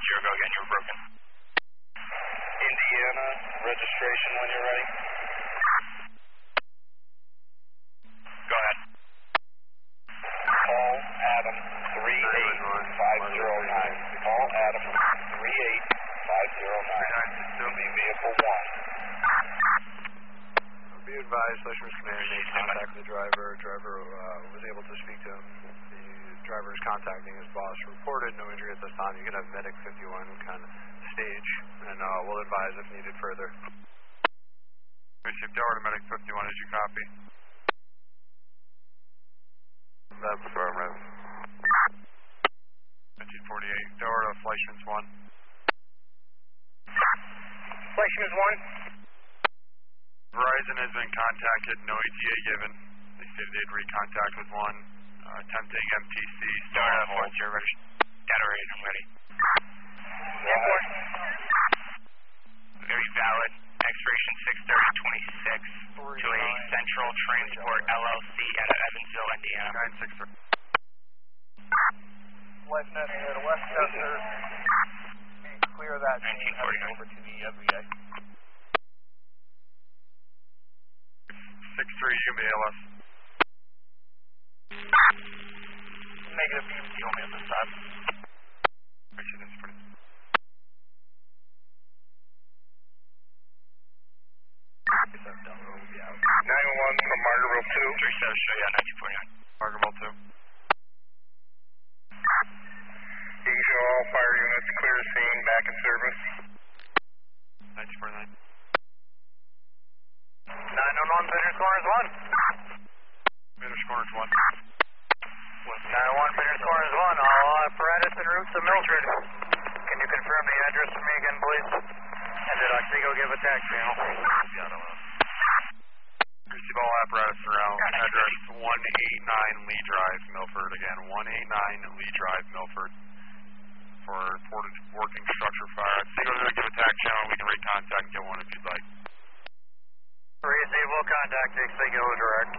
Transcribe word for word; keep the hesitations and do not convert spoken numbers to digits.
zero, go again, you were broken. Indiana, registration when you're ready. Go ahead. Call Adam three eight five zero nine. Call Adam three eight five zero nine. It'll be vehicle one. Be advised, Fleishman's Command made contact with the driver. Driver uh, was able to speak to him. The driver is contacting his boss. Reported no injury at this time. You can have medic fifty-one kind of stage, and uh, we'll advise if needed further. Bishop Tower to medic fifty-one, as you copy. That's affirmative. nineteen forty-eight, Tower to Fleischman's one. Fleischman's one. Verizon has been contacted, no E T A given. They stated they'd recontact with one, uh, attempting M T C. Tower to Fort Zero, ready. Data ready, I'm ready. Airport. Very valid. Expiration six thirty twenty-six to a Central Transport L L C out of Evansville, Indiana. nine six three. Life net here to Westchester. Clear that. nineteen forty-nine. Over to the uh, V A. six three, you may L S. Negative. You only have this side. Actually, that's pretty. nine one one from Margaretville two. three seven, show you out nineteen forty-nine. Margaretville two. You can show all fire units clear scene, back in service. nineteen forty-nine. nine one one, Bitters Corners one. Bitters Corners one. nine one one, Bitters Corners one. All apparatus en route to Mildred. Can you confirm the address for me again, please? And did Oxego give a tax channel? Receive all apparatus around address one eighty-nine Lee Drive, Milford. Again, one eighty-nine Lee Drive, Milford. For reported working structure fire. Oxego to give a tax channel. We can recontact and get one if you'd like. Receive, we'll contact Oxego direct.